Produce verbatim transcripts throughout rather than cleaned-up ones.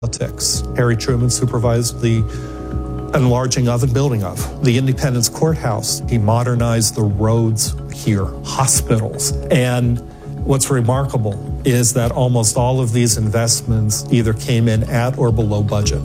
politics. Harry Truman supervised the enlarging of and building of the Independence Courthouse. He modernized the roads here, hospitals. And what's remarkable is that almost all of these investments either came in at or below budget.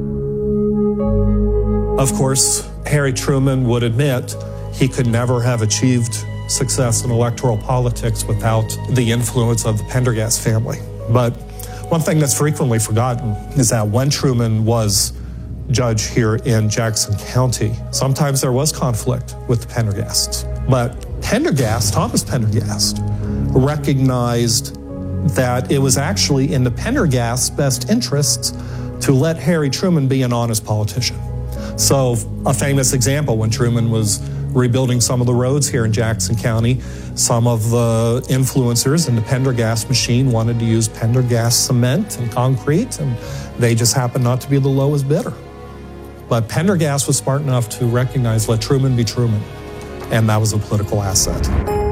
Of course, Harry Truman would admit he could never have achieved success in electoral politics without the influence of the Pendergast family. But one thing that's frequently forgotten is that when Truman was judge here in Jackson County, sometimes there was conflict with the Pendergasts. But Pendergast, Thomas Pendergast, recognized that it was actually in the Pendergast's best interests to let Harry Truman be an honest politician. So a famous example, when Truman was rebuilding some of the roads here in Jackson County, some of the influencers in the Pendergast machine wanted to use Pendergast cement and concrete, and they just happened not to be the lowest bidder. But Pendergast was smart enough to recognize, let Truman be Truman, and that was a political asset.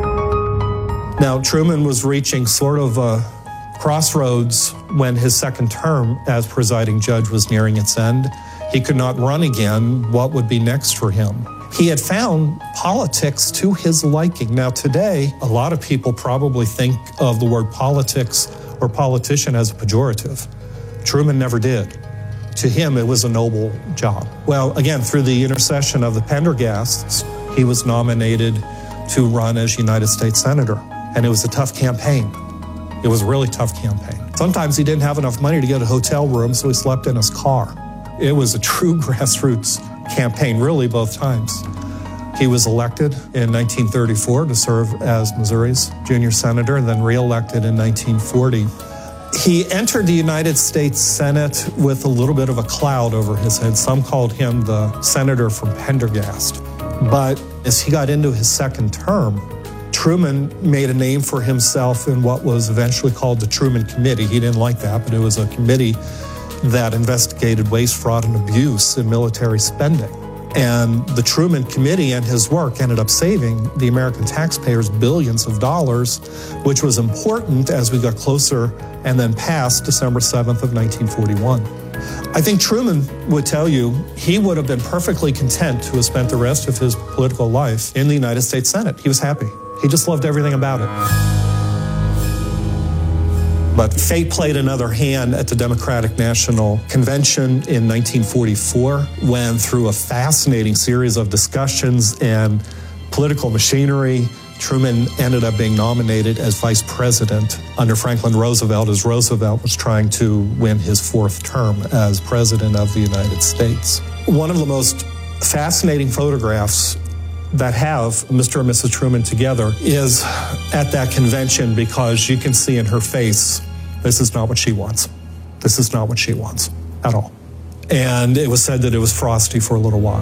Now, Truman was reaching sort of a crossroads when his second term as presiding judge was nearing its end. He could not run again. What would be next for him? He had found politics to his liking. Now, today, a lot of people probably think of the word politics or politician as a pejorative. Truman never did. To him, it was a noble job. Well, again, through the intercession of the Pendergasts, he was nominated to run as United States Senator. And it was a tough campaign. It was a really tough campaign. Sometimes he didn't have enough money to get a hotel room, so he slept in his car. It was a true grassroots campaign, really, both times. He was elected in nineteen thirty-four to serve as Missouri's junior senator, and then re-elected in nineteen forty. He entered the United States Senate with a little bit of a cloud over his head. Some called him the senator from Pendergast. But as he got into his second term, Truman made a name for himself in what was eventually called the Truman Committee. He didn't like that, but it was a committee that investigated waste, fraud, and abuse in military spending. And the Truman Committee and his work ended up saving the American taxpayers billions of dollars, which was important as we got closer and then past December seventh of nineteen forty-one. I think Truman would tell you he would have been perfectly content to have spent the rest of his political life in the United States Senate. He was happy. He just loved everything about it. But fate played another hand at the Democratic National Convention in nineteen forty-four, when through a fascinating series of discussions and political machinery, Truman ended up being nominated as vice president under Franklin Roosevelt, as Roosevelt was trying to win his fourth term as president of the United States. One of the most fascinating photographs that have Mister and Missus Truman together is at that convention, because you can see in her face, this is not what she wants. This is not what she wants at all. And it was said that it was frosty for a little while.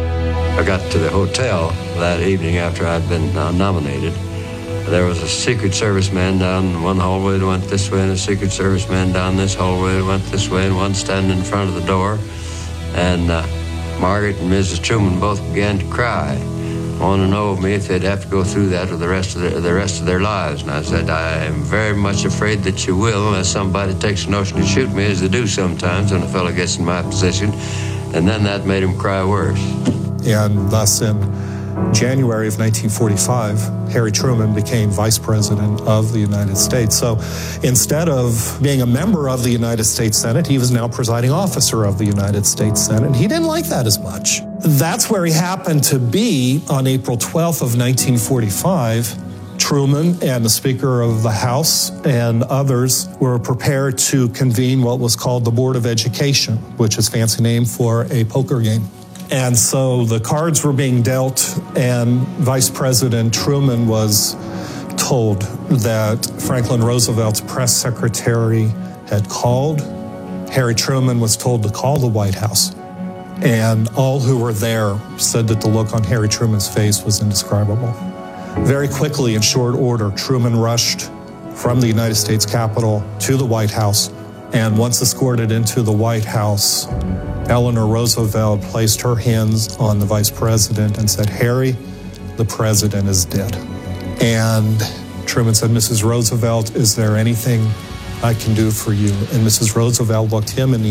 I got to the hotel that evening after I'd been uh, nominated. There was a Secret Service man down one hallway that went this way, and a Secret Service man down this hallway that went this way, and one standing in front of the door. And uh, Margaret and Missus Truman both began to cry. Want to know of me if they'd have to go through that for the rest of their, the rest of their lives. And I said, I am very much afraid that you will, unless somebody takes a notion to shoot me, as they do sometimes when a fellow gets in my position. And then that made him cry worse. And thus in January of nineteen forty-five, Harry Truman became vice president of the United States. So instead of being a member of the United States Senate, he was now presiding officer of the United States Senate. He didn't like that as much. That's where he happened to be on April twelfth of nineteen forty-five. Truman and the Speaker of the House and others were prepared to convene what was called the Board of Education, which is a fancy name for a poker game. And so the cards were being dealt, and Vice President Truman was told that Franklin Roosevelt's press secretary had called. Harry Truman was told to call the White House. And all who were there said that the look on Harry Truman's face was indescribable. Very quickly, in short order, Truman rushed from the United States Capitol to the White House. And once escorted into the White House, Eleanor Roosevelt placed her hands on the vice president and said, Harry, the president is dead. And Truman said, Missus Roosevelt, is there anything I can do for you. And Missus Roosevelt looked him in the